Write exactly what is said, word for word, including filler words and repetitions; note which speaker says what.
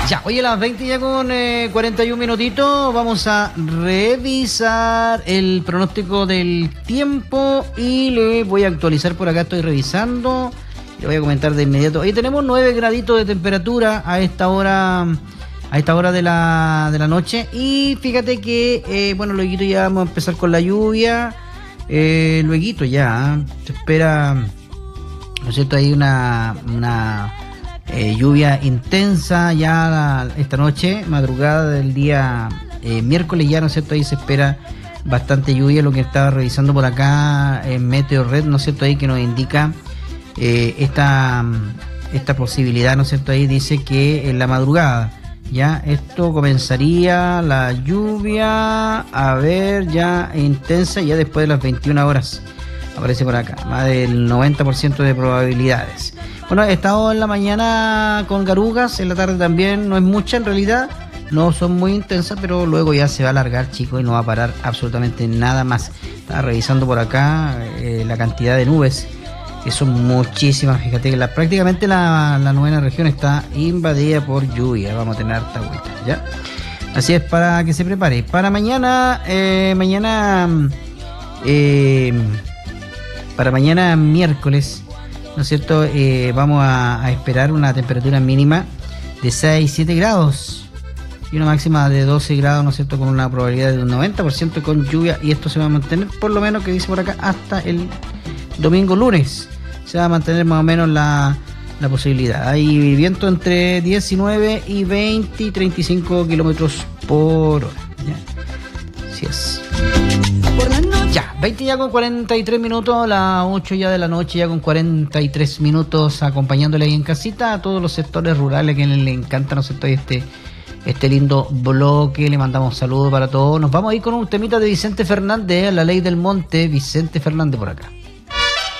Speaker 1: Ya, oye, las veinte ya con eh, cuarenta y un minutitos, vamos a revisar el pronóstico del tiempo y le voy a actualizar por acá, estoy revisando, le voy a comentar de inmediato. Hoy tenemos nueve graditos de temperatura a esta hora, a esta hora de la, de la noche, y fíjate que, eh, bueno, luego ya vamos a empezar con la lluvia, eh, luego ya, ¿eh? Se espera, ¿no es cierto?, hay una... una Eh, lluvia intensa ya la, esta noche, madrugada del día eh, miércoles ya, ¿no es cierto? Ahí se espera bastante lluvia, lo que estaba revisando por acá en Meteo Red, ¿no es cierto? Ahí que nos indica eh, esta, esta posibilidad, ¿no es cierto? Ahí dice que en la madrugada ya esto comenzaría la lluvia a ver ya intensa ya después de las veintiuna horas, aparece por acá, más del noventa por ciento de probabilidades. Bueno, he estado en la mañana con garugas, en la tarde también, no es mucha en realidad, no son muy intensas, pero luego ya se va a alargar, chicos, y no va a parar absolutamente nada más. Estaba revisando por acá eh, la cantidad de nubes, que son muchísimas, fíjate que la, prácticamente la, la novena región está invadida por lluvia, vamos a tener harta agüita, ¿ya? Así es, para que se prepare. Para mañana, eh, mañana, eh, para mañana miércoles, ¿no es cierto? Eh, vamos a, a esperar una temperatura mínima de seis, siete grados y una máxima de doce grados, ¿no es cierto? Con una probabilidad de un noventa por ciento con lluvia, y esto se va a mantener por lo menos, que dice por acá, hasta el domingo lunes. Se va a mantener más o menos la, la posibilidad. Hay viento entre diecinueve y veinte y treinta y cinco kilómetros por hora. ¿Ya? Así es. Ya, veinte ya con cuarenta y tres minutos, las ocho ya de la noche ya con cuarenta y tres minutos, acompañándole ahí en casita a todos los sectores rurales que les encanta, ¿no sé, este, este lindo bloque. Le mandamos saludos para todos. Nos vamos a ir con un temita de Vicente Fernández, La Ley del Monte, Vicente Fernández por acá.